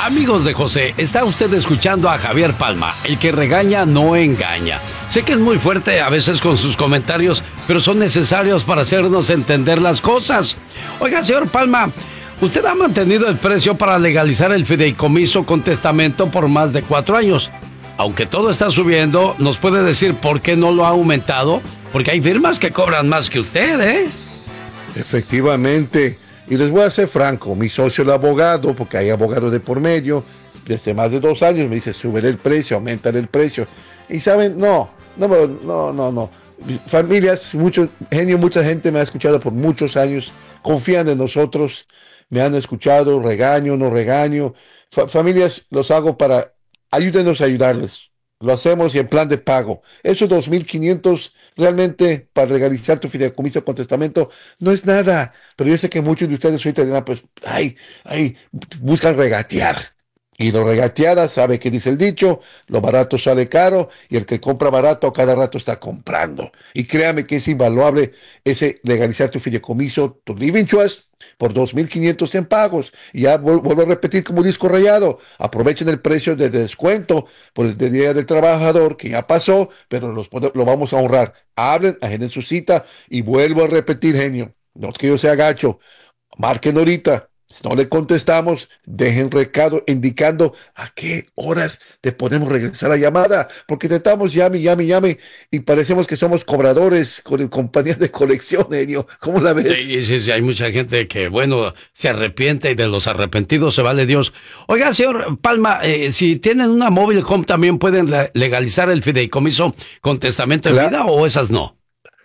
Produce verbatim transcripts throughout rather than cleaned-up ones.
Amigos de José, está usted escuchando a Javier Palma, el que regaña no engaña. Sé que es muy fuerte a veces con sus comentarios, pero son necesarios para hacernos entender las cosas. Oiga, señor Palma, usted ha mantenido el precio para legalizar el fideicomiso con testamento por más de cuatro años. Aunque todo está subiendo, ¿nos puede decir por qué no lo ha aumentado? Porque hay firmas que cobran más que usted, ¿eh? Efectivamente. Y les voy a ser franco, mi socio el abogado, porque hay abogados de por medio, desde más de dos años me dice, sube el precio, aumenta el precio. Y saben, no, no, no, no, no. Familias, mucho, genio, mucha gente me ha escuchado por muchos años, confían en nosotros, me han escuchado, regaño, no regaño. Fa- familias, los hago para, ayúdenos a ayudarles. Lo hacemos y en plan de pago. Esos dos mil quinientos realmente para legalizar tu fideicomiso con testamento no es nada. Pero yo sé que muchos de ustedes ahorita dirán, pues, ay, ay, buscan regatear. Y lo regateada sabe que dice el dicho, lo barato sale caro y el que compra barato cada rato está comprando. Y créame que es invaluable ese legalizar tu fideicomiso, tu living trust, por dos mil quinientos en pagos. Y ya vuel- vuelvo a repetir como disco rayado, aprovechen el precio de descuento por el Día del Trabajador, que ya pasó, pero los pode- lo vamos a honrar. Hablen, agenden su cita y vuelvo a repetir, genio, no es que yo sea gacho, marquen ahorita. Si no le contestamos, dejen recado indicando a qué horas te podemos regresar la llamada, porque te estamos llame, llame, llame y parecemos que somos cobradores con compañías de colección, genio. ¿Cómo la ves? Sí, sí, sí, hay mucha gente que, bueno, se arrepiente y de los arrepentidos se vale Dios. Oiga, señor Palma, eh, si tienen una mobile home, ¿también pueden le- legalizar el fideicomiso con testamento de Cla- vida o esas no?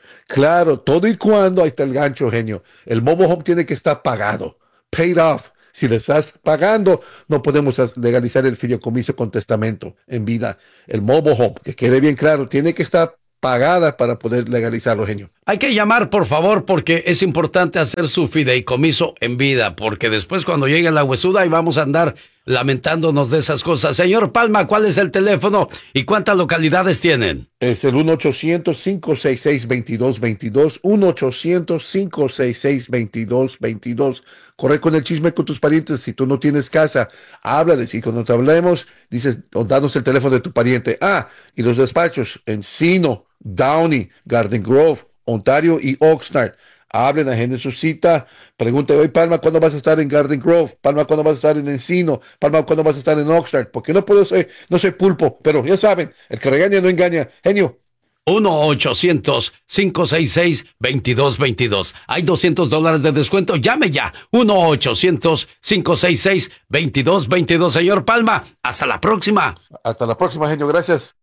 claro, todo y cuando, ahí está el gancho, genio. El mobile home tiene que estar pagado, paid off. Si le estás pagando, no podemos as- legalizar el fideicomiso con testamento en vida. El mobile home, que quede bien claro, tiene que estar pagada para poder legalizarlo, genio. Hay que llamar, por favor, porque es importante hacer su fideicomiso en vida, porque después cuando llegue la huesuda ahí vamos a andar lamentándonos de esas cosas. Señor Palma, ¿cuál es el teléfono y cuántas localidades tienen? Es el uno ochocientos, cinco seis seis, dos dos dos dos, uno ochocientos, cinco seis seis, dos dos dos dos. Corre con el chisme con tus parientes. Si tú no tienes casa, háblales. Y cuando te hablemos, dices, o danos el teléfono de tu pariente. Ah, y los despachos, Encino, Downey, Garden Grove, Ontario y Oxnard. Hablen, agenden su cita. Pregunte, hoy Palma, ¿cuándo vas a estar en Garden Grove? Palma, ¿cuándo vas a estar en Encino? Palma, ¿cuándo vas a estar en Oxnard? Porque no puedo ser, no soy pulpo, pero ya saben, el que regaña no engaña. Genio. uno ochocientos, cinco seis seis, dos dos dos dos. Hay doscientos dólares de descuento. Llame ya. uno ochocientos, cinco seis seis, dos dos dos dos. Señor Palma, hasta la próxima. Hasta la próxima, genio. Gracias.